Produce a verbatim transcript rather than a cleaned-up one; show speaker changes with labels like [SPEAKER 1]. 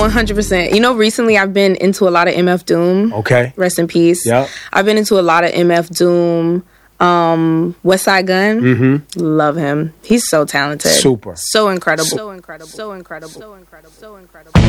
[SPEAKER 1] one hundred percent. You know, recently I've been into a lot of M F Doom.
[SPEAKER 2] Okay.
[SPEAKER 1] Rest in peace.
[SPEAKER 2] Yep.
[SPEAKER 1] I've been into a lot of M F Doom. Um, West Side Gun.
[SPEAKER 2] Mm-hmm.
[SPEAKER 1] Love him. He's so talented.
[SPEAKER 2] Super.
[SPEAKER 1] So incredible. So incredible. So incredible. So incredible. So incredible.